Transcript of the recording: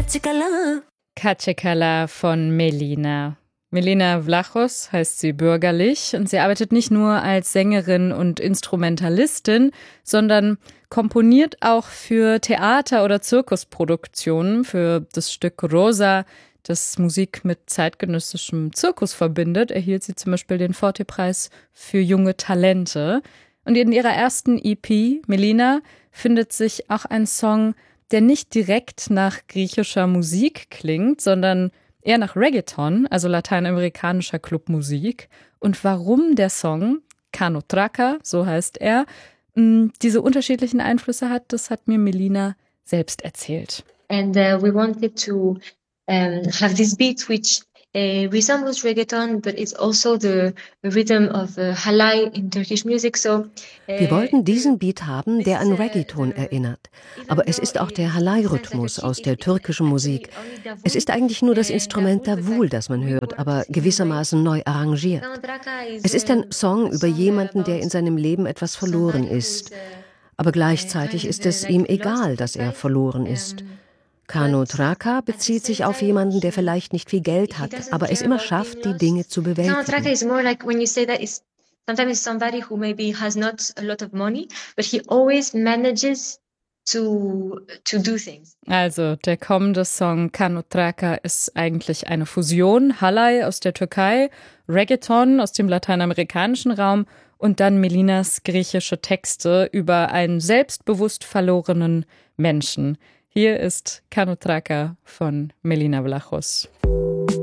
Kachekala von Melina. Melina Vlachos heißt sie bürgerlich und sie arbeitet nicht nur als Sängerin und Instrumentalistin, sondern komponiert auch für Theater- oder Zirkusproduktionen. Für das Stück Rosa, das Musik mit zeitgenössischem Zirkus verbindet, erhielt sie zum Beispiel den Forte-Preis für junge Talente. Und in ihrer ersten EP, Melina, findet sich auch ein Song, der nicht direkt nach griechischer Musik klingt, sondern eher nach Reggaeton, also lateinamerikanischer Clubmusik. Und warum der Song Kano Traka, so heißt er, diese unterschiedlichen Einflüsse hat, das hat mir Melina selbst erzählt. And we wanted to have this beat which resembles reggaeton, but it's also the rhythm of halay in Turkish music. So wir wollten diesen Beat haben, der an Reggaeton erinnert. Aber es ist auch der Halay-Rhythmus aus der türkischen Musik. Es ist eigentlich nur das Instrument Davul, das man hört, aber gewissermaßen neu arrangiert. Es ist ein Song über jemanden, der in seinem Leben etwas verloren ist. Aber gleichzeitig ist es ihm egal, dass er verloren ist. Kano Traka bezieht sich auf jemanden, der vielleicht nicht viel Geld hat, aber es immer schafft, die Dinge zu bewältigen. Kano Traka is more like when you say that it's sometimes somebody who maybe has not a lot of money, but he always manages to do things. Also, der kommende Song Kano Traka ist eigentlich eine Fusion. Halay aus der Türkei, Reggaeton aus dem lateinamerikanischen Raum und dann Melinas griechische Texte über einen selbstbewusst verlorenen Menschen. Hier ist Kano Traka von Melina Vlachos.